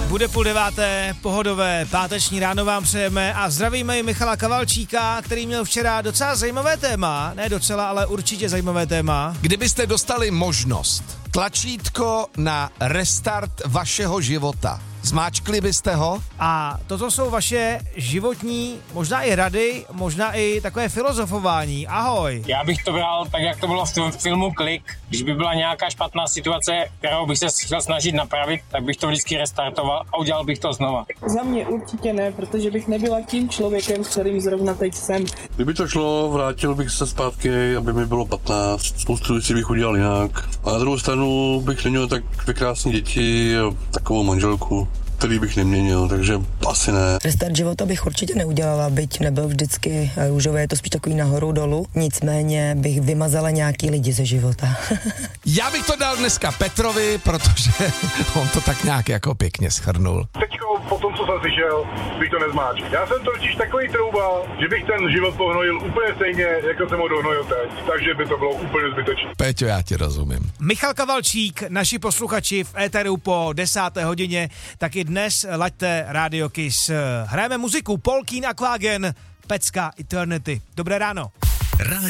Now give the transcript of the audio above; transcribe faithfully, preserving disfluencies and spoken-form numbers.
Bude půl deváté, pohodové páteční ráno vám přejeme a zdravíme i Michala Kavalčíka, který měl včera docela zajímavé téma, ne docela, ale určitě zajímavé téma. Kdybyste dostali možnost, tlačítko na restart vašeho života, zmáčkli byste ho? A toto jsou vaše životní, možná i rady, možná i takové filozofování. Ahoj. Já bych to bral tak, jak to bylo v filmu Klik. Když by byla nějaká špatná situace, kterou bych se chtěl snažit napravit, tak bych to vždycky restartoval a udělal bych to znova. Za mě určitě ne, protože bych nebyla tím člověkem, s kterým zrovna teď jsem. Kdyby to šlo, vrátil bych se zpátky, aby mi bylo patnáct. Spoustu věcí bych udělal jinak. A na druhou stranu bych neměl tak dvě krásné děti a takovou manželku, který bych neměnil, takže asi ne. Restart života bych určitě neudělala, byť nebyl vždycky růžové, je to spíš takový nahoru dolů. Nicméně bych vymazala nějaký lidi ze života. Já bych to dal dneska Petrovi, protože on to tak nějak jako pěkně shrnul. Teďko po tom, co jsem slyšel, bych to nezmáčil. Já jsem totiž takový trouba, že bych ten život pohnojil úplně stejně, jako jsem ho dohnojil teď. Takže by to bylo úplně zbytečné. Peťo, já ti rozumím. Michal Kavalčík, naši posluchači v éteru po desáté hodině, taky dnes laďte Radio Kiss. Hrajeme muziku Paul Keen a Klagen, Pecka Eternity. Dobré ráno.